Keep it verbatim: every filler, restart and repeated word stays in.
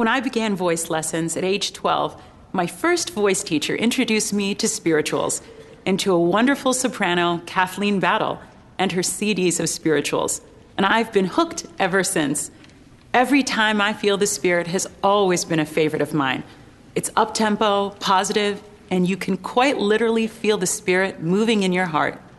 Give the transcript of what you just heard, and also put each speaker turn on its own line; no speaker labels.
When I began voice lessons at age twelve, my first voice teacher introduced me to spirituals and to a wonderful soprano, Kathleen Battle, and her C Ds of spirituals. And I've been hooked ever since. Every Time I Feel the Spirit has always been a favorite of mine. It's up-tempo, positive, and you can quite literally feel the Spirit moving in your heart.